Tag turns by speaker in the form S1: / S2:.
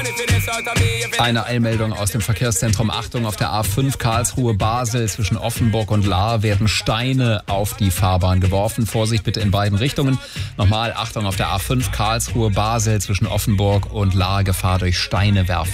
S1: Eine Eilmeldung aus dem Verkehrszentrum. Achtung, auf der A5 Karlsruhe-Basel zwischen Offenburg und Lahr werden Steine auf die Fahrbahn geworfen. Vorsicht bitte in beiden Richtungen. Nochmal, Achtung, auf der A5 Karlsruhe-Basel zwischen Offenburg und Lahr, Gefahr durch Steine werfen.